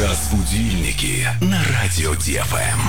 Разбудильники на радио ДФМ.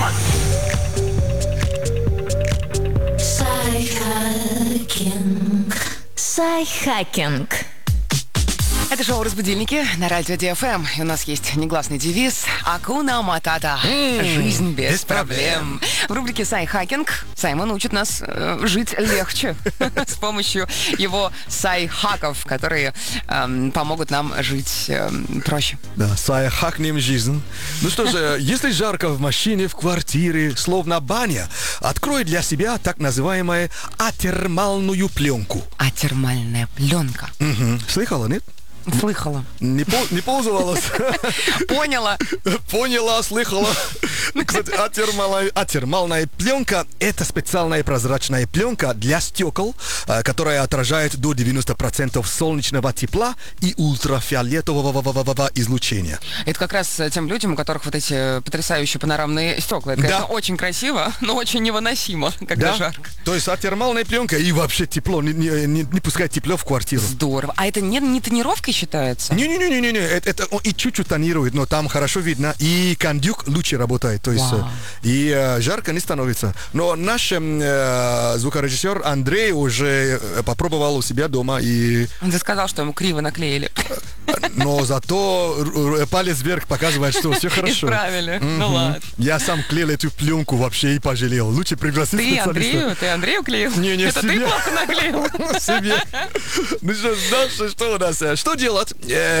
Сайхакинг. Это шоу «Разбудильники» на радио ДФМ. И у нас есть негласный девиз «Акуна Матата». Жизнь без проблем. В рубрике «Сайхакинг» Саймон учит нас жить легче с помощью его сайхаков, которые помогут нам жить проще. Да, сайхакнем жизнь. Ну что же, если жарко в машине, в квартире, словно баня, открой для себя так называемую атермальную пленку. Атермальная пленка. Слыхала, нет? Слыхала. Не пользовалась? Поняла. Поняла, слыхала. Кстати, атермальная пленка – это специальная прозрачная пленка для стекол, которая отражает до 90% солнечного тепла и ультрафиолетового излучения. Это как раз тем людям, у которых вот эти потрясающие панорамные стекла. Это, конечно, очень красиво, но очень невыносимо, когда жарко. То есть атермальная пленка и вообще тепло, не пускай тепло в квартиру. Здорово. А это не тонировкой считается? Не-не-не, это он и чуть-чуть тонирует, но там хорошо видно, и кондюк лучше работает, то есть и жарко не становится. Но наш звукорежиссер Андрей уже попробовал у себя дома и... Он сказал, что ему криво наклеили. Но зато палец вверх показывает, что все хорошо. Исправили. Ну ладно. Я сам клеил эту пленку вообще и пожалел. Лучше пригласить специалиста. Ты Андрею клеил? Не, это себе. ты плохо наклеил? Себе. Ну что, дальше что у нас? Что делать,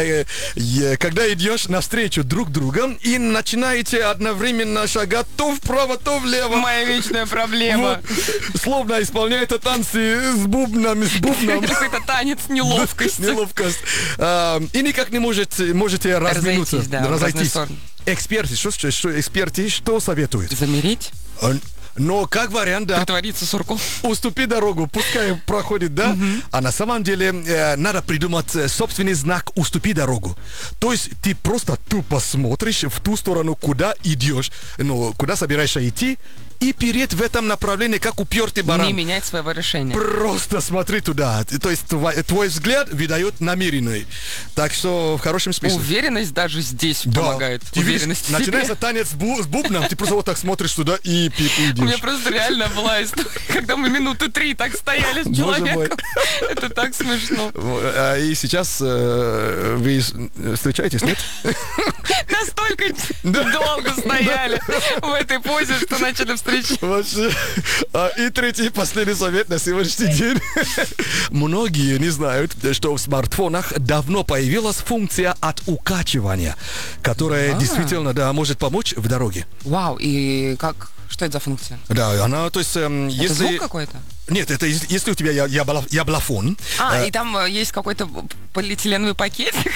когда идешь навстречу друг другу и начинаете одновременно шагать то вправо, то влево? Моя вечная проблема. Вот. Словно исполняете танцы с бубном. Какой-то танец неловкости. Неловкость. И никак не можете разминуться. Разойтись. Эксперты, что советуют? Замереть? Но как вариант, да. Притвориться сурком. Уступи дорогу, пускай проходит, да? А на самом деле надо придумать собственный знак «уступи дорогу». То есть ты просто тупо смотришь в ту сторону, куда идешь, куда собираешься идти, и перед в этом направлении, как упертый баран. Не менять своего решения. Просто смотри туда. То есть твой взгляд выдает намеренный. Так что в хорошем смысле. Уверенность даже здесь помогает. Уверенность в себе. Начинается танец с бубном, ты просто вот так смотришь туда и идешь. У меня просто реально была история, когда мы минуты 3 так стояли с человеком. Это так смешно. И сейчас вы встречаетесь, нет? Настолько долго стояли в этой позе, что начали встречаться. И третий, последний совет на сегодняшний день. Многие не знают, что в смартфонах давно появилась функция от укачивания, которая действительно может помочь в дороге. Вау, и как? Что это за функция? Да, она, то есть, если... Это звук какой-то? Нет, это если у тебя яблофон. И там есть какой-то полиэтиленовый пакетик?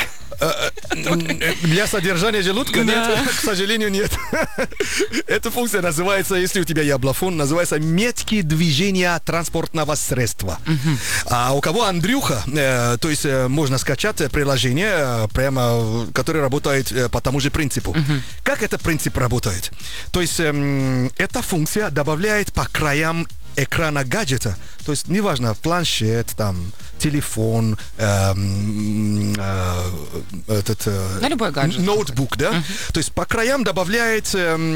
Для содержания желудка нет, к сожалению, нет. Эта функция называется, если у тебя яблофон, называется меткие движения транспортного средства. А у кого Андрюха, то есть можно скачать приложение, прямо, которое работает по тому же принципу. Как этот принцип работает? То есть эта функция добавляет по краям экрана гаджета, то есть неважно, планшет, там, телефон, любой гаджет, ноутбук, да? То есть по краям добавляет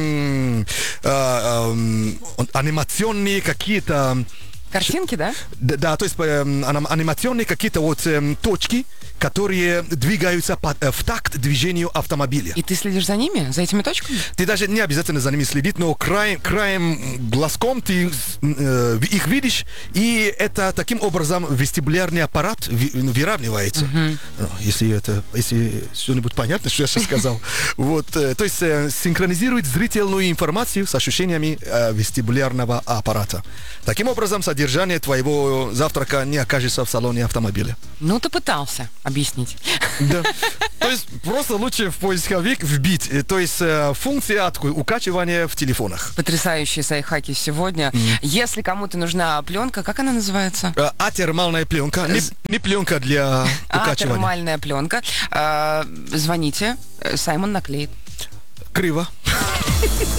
анимационные какие-то... Картинки, да? Да, то есть анимационные какие-то вот точки, которые двигаются в такт движению автомобиля. И ты следишь за ними, за этими точками? Ты даже не обязательно за ними следить, но краем глазком ты их видишь, и это таким образом вестибулярный аппарат выравнивается. Если что-нибудь понятно, что я сейчас сказал. Вот, то есть синхронизирует зрительную информацию с ощущениями вестибулярного аппарата. Таким образом, содержание твоего завтрака не окажется в салоне автомобиля. Ну, ты пытался объяснить. Да. То есть просто лучше в поисковик вбить. То есть функция укачивания в телефонах. Потрясающие сайхаки сегодня. Если кому-то нужна пленка, как она называется? Атермальная пленка. Не пленка для укачивания. Атермальная пленка. Звоните, Саймон наклеит. Криво.